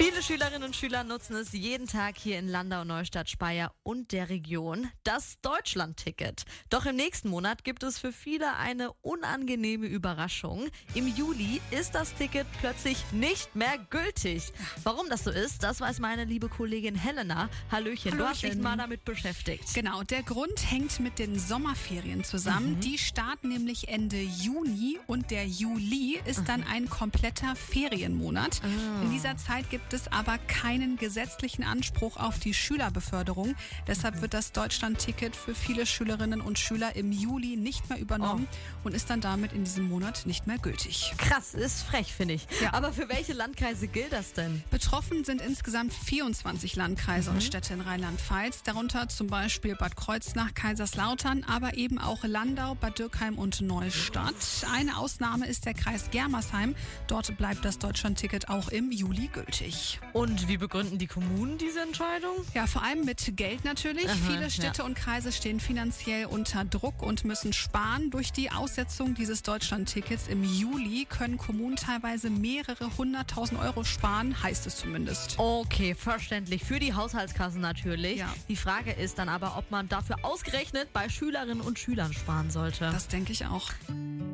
Viele Schülerinnen und Schüler nutzen es jeden Tag hier in Landau, Neustadt, Speyer und der Region, das Deutschland-Ticket. Doch im nächsten Monat gibt es für viele eine unangenehme Überraschung. Im Juli ist das Ticket plötzlich nicht mehr gültig. Warum das so ist, das weiß meine liebe Kollegin Helena. Hallöchen, du hast dich mal damit beschäftigt. Genau, der Grund hängt mit den Sommerferien zusammen. Die starten nämlich Ende Juni und der Juli ist dann ein kompletter Ferienmonat. In dieser Zeit gibt es aber keinen gesetzlichen Anspruch auf die Schülerbeförderung. Deshalb wird das Deutschland-Ticket für viele Schülerinnen und Schüler im Juli nicht mehr übernommen und ist dann damit in diesem Monat nicht mehr gültig. Krass, ist frech, finde ich. Ja. Aber für welche Landkreise gilt das denn? Betroffen sind insgesamt 24 Landkreise und Städte in Rheinland-Pfalz, darunter zum Beispiel Bad Kreuznach, Kaiserslautern, aber eben auch Landau, Bad Dürkheim und Neustadt. Eine Ausnahme ist der Kreis Germersheim. Dort bleibt das Deutschland-Ticket auch im Juli gültig. Und wie begründen die Kommunen diese Entscheidung? Ja, vor allem mit Geld natürlich. Viele Städte und Kreise stehen finanziell unter Druck und müssen sparen. Durch die Aussetzung dieses Deutschland-Tickets im Juli können Kommunen teilweise mehrere 100.000 Euro sparen, heißt es zumindest. Okay, verständlich. Für die Haushaltskassen natürlich. Ja. Die Frage ist dann aber, ob man dafür ausgerechnet bei Schülerinnen und Schülern sparen sollte. Das denke ich auch.